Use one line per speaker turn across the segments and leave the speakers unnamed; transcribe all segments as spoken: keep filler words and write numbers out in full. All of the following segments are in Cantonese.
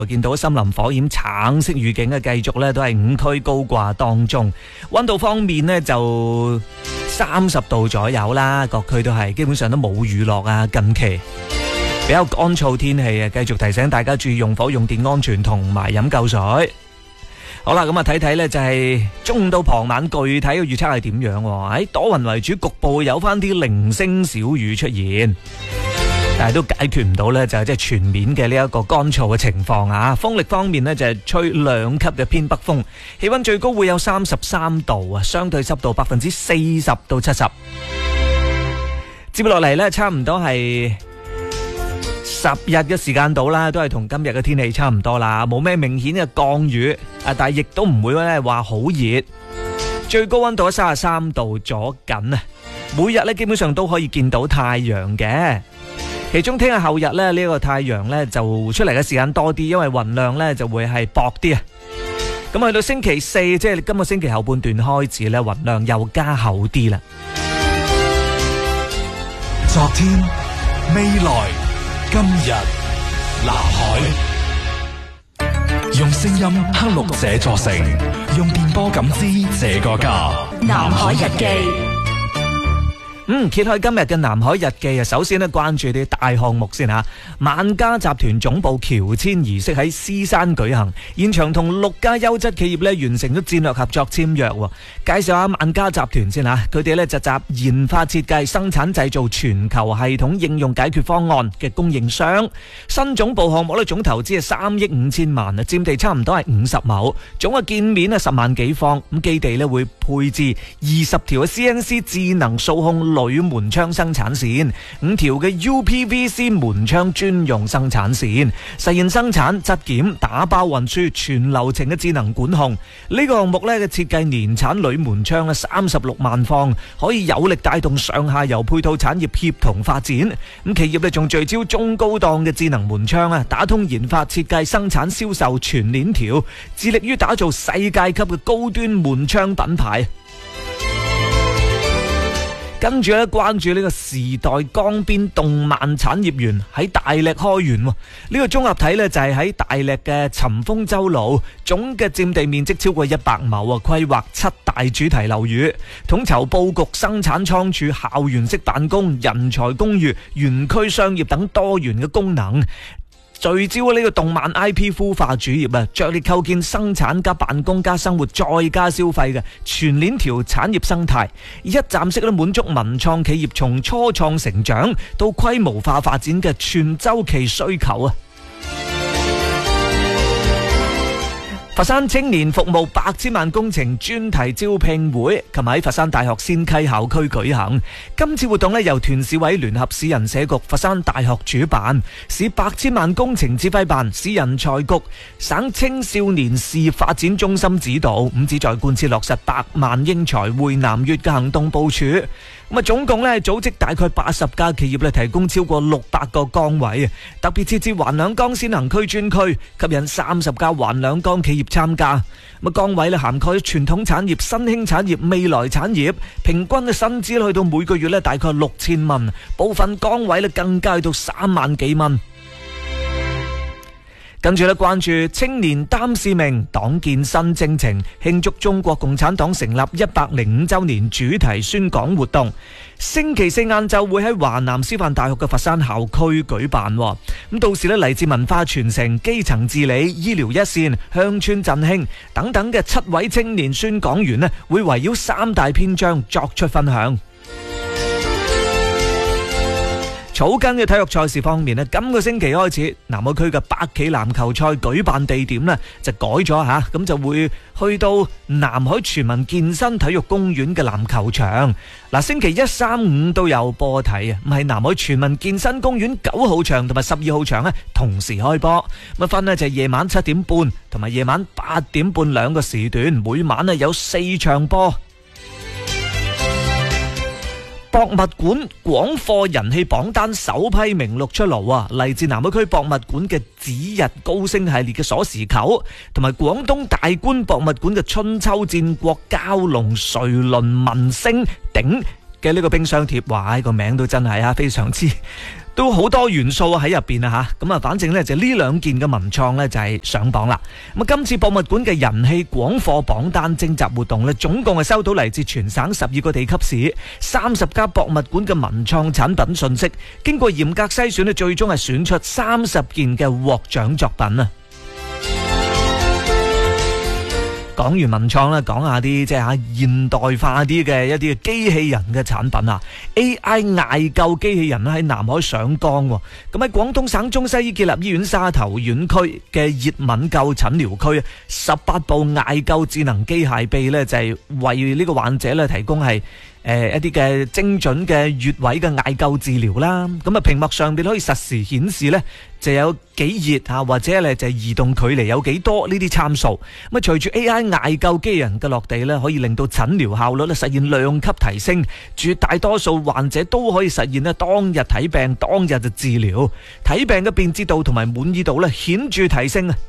見到森林火險橙色預警嘅繼續咧都係五區高掛當中。溫度方面呢就三十度左右啦，各區都係基本上都冇雨落啊。近期比較乾燥天氣啊，繼續提醒大家注意用火用電安全同埋飲夠水。好啦，咁啊睇睇呢就係中午到傍晚具體嘅預測係點樣？喺多雲為主，局部有翻啲零星小雨出現。但係都解決唔到呢，就係即係全面嘅呢一個乾燥嘅情況啊！風力方面呢，就係吹兩級嘅偏北風，氣溫最高會有三十三度啊，相對濕度百分之四十到七十。接落嚟呢，差唔多係十日嘅時間到啦，都係同今日嘅天氣差唔多啦，冇咩明顯嘅降雨啊，但係亦都唔會咧話好熱，最高溫度喺三十三度左緊啊！每日呢，基本上都可以見到太陽嘅。其中聽日後日咧，呢個太陽咧就出嚟嘅時間多啲，因為雲量咧就會係薄啲啊。咁去到星期四，即係今個星期後半段開始咧，雲量又加厚啲啦。
昨天、未來、今日，南海，用聲音刻錄這座城，用電波感知這個家。
南海日記。
嗯，揭開今日嘅南海日記啊！首先呢，關注啲大項目先吓。萬家集團總部喬遷儀式喺獅山舉行，現場同六家優質企業呢完成咗戰略合作簽約。介紹下萬家集團先吓，佢哋呢就集研發設計、生產製造全球系統應用解決方案嘅供應商。新總部項目呢總投資係三億五千萬啊，佔地差唔多係五十畝，總嘅建面啊十萬幾方。咁基地呢會配置二十條嘅 C N C 智能數控鋁門窗生產線，五條嘅 U P V C 門窗專用生產線，實現生產、質檢、打包、運輸全流程嘅智能管控。呢個項目咧嘅設計年產鋁門窗啊三十六萬方，可以有力帶動上下游配套產業協同發展。咁企業咧仲聚焦中高檔嘅智能門窗啊，打通研發、設計、生產、銷售全鏈條，致力於打造世界級嘅高端門窗品牌。跟住咧，關注呢個時代江邊動漫產業園喺大瀝開園。呢個綜合體呢，就係喺大瀝嘅尋豐洲路，總嘅佔地面積超過一百畝啊，規劃七大主題樓宇，統籌佈局生產倉儲、校園式辦公、人才公寓、園區商業等多元嘅功能。聚焦呢個動漫 I P 孵化主業啊，着力構建生產加辦公加生活再加消費嘅全鏈條產業生態，一站式咧滿足文創企業從初創成長到規模化發展嘅全周期需求啊！佛山青年服務百千萬工程專題招聘會，琴日喺佛山大學仙溪校區舉行。今次活動咧由團市委聯合市人社局、佛山大學主辦，市百千萬工程指揮辦、市人才局、省青少年事業發展中心指導，咁旨在貫徹落實百萬英才匯南粵嘅行動部署。咁啊，總共咧組織大概八十家企業咧，提供超過六百個崗位，特別設置橫兩江先行區專區，吸引三十家橫兩江企業參加。咁啊，崗位咧涵蓋傳統產業、新興產業、未來產業，平均嘅薪資去到每個月咧大概六千蚊，部分崗位咧更加去到三萬幾蚊。跟住咧，關注青年擔使命，黨建新征程，慶祝中國共產黨成立一百零五周年主題宣講活動。星期四晏晝會喺華南師範大學嘅佛山校區舉辦。咁到時咧，嚟自文化傳承、基層治理、醫療一線、鄉村振興等等嘅七位青年宣講員咧，會圍繞三大篇章作出分享。草根嘅體育賽事方面咧，今個星期開始，南海區嘅百企籃球賽舉辦地點咧就改咗吓，咁就會去到南海全民健身體育公園嘅籃球場。嗱，星期一、三、五都有波睇啊！咁喺南海全民健身公園九號場同埋十二號場咧同時開波，咁分咧就係夜晚七點半同埋夜晚八點半兩個時段，每晚咧有四場波。博物館廣貨人氣榜單首批名錄出爐啊！嚟自南海區博物館嘅指日高升系列嘅鎖匙扣，同埋廣東大觀博物館嘅春秋戰國蛟龍垂鱗紋星鼎嘅呢個冰箱貼，哇！個名都真係啊，非常之都好多元素喺入邊啊吓，咁啊，反正呢，就呢兩件嘅文創呢，就係上榜啦。咁啊，今次博物館嘅人氣廣貨榜單徵集活動呢，總共係收到嚟自全省十二個地級市三十家博物館嘅文創產品信息，經過嚴格篩選呢，最終係選出三十件嘅獲獎作品啊。講完文創啦，講下啲即係吓現代化啲嘅一啲機器人嘅產品啊 ！A I 艾灸機器人喺南海上崗，咁喺廣東省中西醫建立醫院沙頭院區嘅熱敏灸診療區，十八部艾灸智能機械臂呢，就係為呢個患者咧提供係誒一啲嘅精準嘅穴位嘅艾灸治療啦。咁啊，屏幕上邊可以實時顯示呢，就有幾熱啊，或者咧就係移動距離有幾多呢啲參數。咁啊，隨住 A I 艾灸機人嘅落地咧，可以令到診療效率咧實現量級提升，絕大多數患者都可以實現咧當日睇病當日就治療，睇病嘅便捷度同埋滿意度咧顯著提升啊！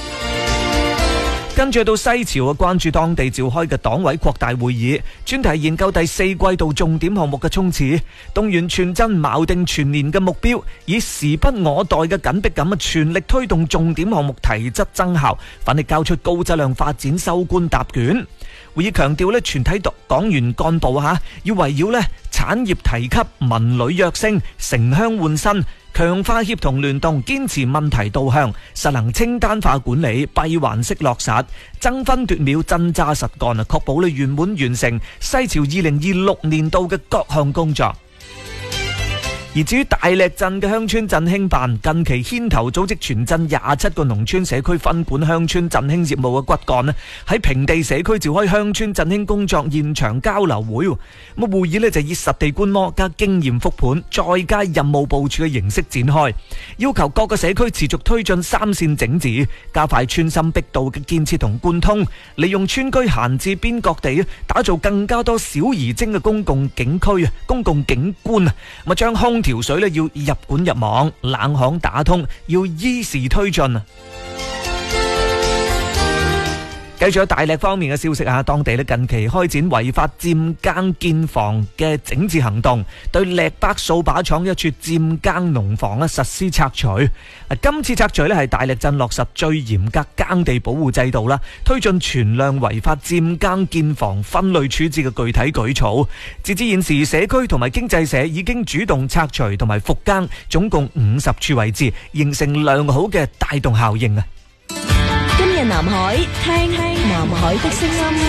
跟住到西樵啊，關注當地召開嘅黨委擴大會議，專題研究第四季度重點項目嘅衝刺，動員全鎮錨定全年嘅目標，以時不我待嘅緊迫感啊，全力推動重點項目提質增效，奮力交出高質量發展收官答卷。會議強調咧，全體黨員幹部嚇要圍繞咧產業提級、民旅躍升、城鄉換新，強化協同聯動，堅持問題導向，實行清單化管理、閉環式落實，爭分奪秒、真揸實幹啊，確保咧圓滿完成西樵二零二六年度嘅各項工作。而至於大瀝鎮嘅鄉村振興辦，近期牽頭組織全鎮廿七個農村社區分管鄉村振興業務嘅骨幹咧，喺平地社區召開鄉村振興工作現場交流會。咁啊，會議咧就以實地觀摩加經驗復盤再加任務部署嘅形式展開，要求各個社區持續推進三線整治，加快村心壁道嘅建設同貫通，利用村居閒置邊角地，打造更加多小而精嘅公共景區啊、公共景觀啊，咁啊將空調水咧要入管入網，冷巷打通，要依時推進啊！繼續有大瀝方面嘅消息啊，當地咧近期開展違法佔耕建房嘅整治行動，對瀝北掃把廠一處佔耕農房咧實施拆除。今次拆除咧係大瀝鎮落實最嚴格耕地保護制度啦，推進全量違法佔耕建房分類處置嘅具體舉措。截至現時，社區同埋經濟社已經主動拆除同埋復耕，總共五十處位置，形成良好嘅帶動效應啊！
今日南海聽聽南海的聲音。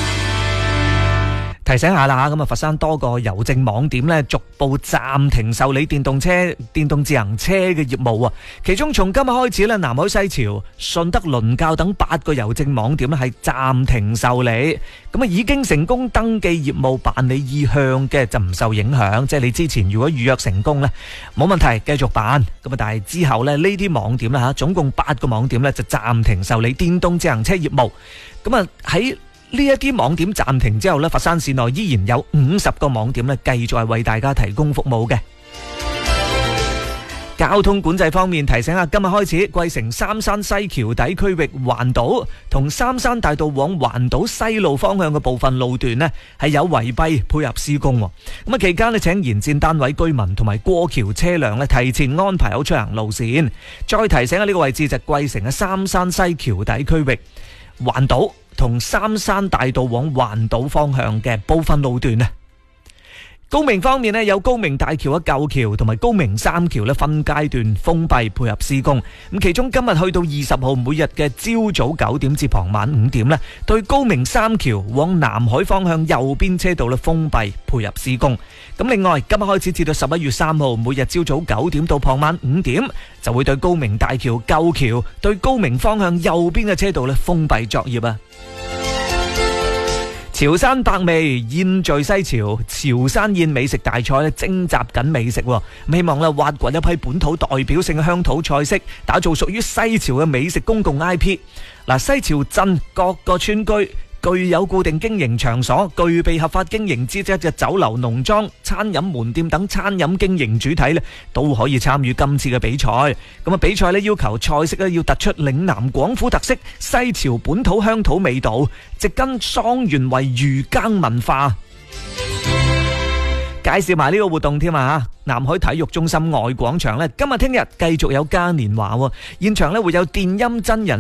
提醒下啦，咁啊，佛山多個郵政網點咧逐步暫停受理電動車、電動自行車嘅業務啊。其中從今日開始咧，南海西樵、順德倫教等八個郵政網點咧係暫停受理。咁啊，已經成功登記業務辦理意向嘅就唔受影響，即係你之前如果預約成功咧，冇問題繼續辦。咁啊，但係之後咧呢啲網點啦吓，總共八個網點咧就暫停受理電動自行車業務。咁啊喺呢一啲網點暫停之後咧，佛山市內依然有五十個網點咧繼續係為大家提供服務嘅。交通管制方面，提醒下，今日開始，桂城三山西橋底區域環島同三山大道往環島西路方向嘅部分路段呢係有圍蔽配合施工。咁啊，期間呢，請沿線單位居民同埋過橋車輛呢提前安排好出行路線。再提醒下呢個位置就係桂城嘅三山西橋底區域環島同三山大道往環島方向嘅部分路段啊。高明方面呢，有高明大橋嘅舊橋同埋高明三橋呢分階段封閉配合施工。咁其中今日去到二十號每日嘅朝早九點至傍晚五點呢，對高明三橋往南海方向右邊車道呢封閉配合施工。咁另外今日開始至到十一月三號每日朝早九點到傍晚五點，就會對高明大橋舊橋對高明方向右邊嘅車道呢封閉作業啊。潮汕百味宴聚西樵，潮汕宴美食大賽咧徵集緊美食，希望咧挖掘一批本土代表性嘅鄉土菜式，打造屬於西樵嘅美食公共 I P。嗱，西樵鎮各個村居具有固定經營場所，具備合法經營資質嘅酒樓、農莊、餐飲門店等餐飲經營主體咧，都可以參與今次嘅比賽。咁啊，比賽咧要求菜式咧要突出嶺南廣府特色、西樵本土鄉土味道，植根桑園為漁耕文化。 介紹埋呢個活動添啊吓！南海體育中心外廣場咧，今日聽日繼續有嘉年華喎，現場咧會有電音真人